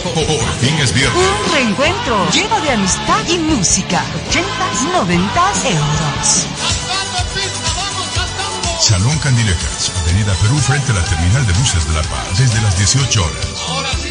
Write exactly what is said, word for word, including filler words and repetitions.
Por fin es viernes. Un reencuentro lleno de amistad y música. Ochentas, noventas euros. Salón Candilejas, Avenida Perú, frente a la Terminal de Buses de La Paz, desde las dieciocho horas.